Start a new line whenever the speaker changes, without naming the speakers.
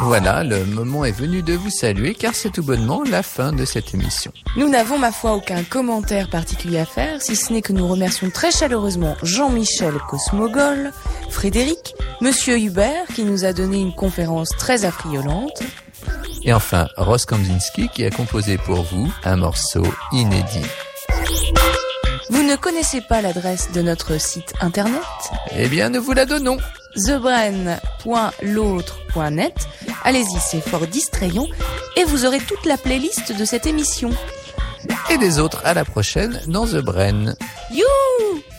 Voilà, le moment est venu de vous saluer car c'est tout bonnement la fin de cette émission.
Nous n'avons ma foi aucun commentaire particulier à faire, si ce n'est que nous remercions très chaleureusement Jean-Michel Cosmogol, Frédéric, Monsieur Hubert qui nous a donné une conférence très affriolante.
Et enfin, Ross Kandinsky qui a composé pour vous un morceau inédit.
Vous ne connaissez pas l'adresse de notre site internet ?
Eh bien, nous vous la donnons.
thebren.l'autre.net. Allez-y, c'est fort distrayant et vous aurez toute la playlist de cette émission.
Et des autres à la prochaine dans The Bren.
Youhou!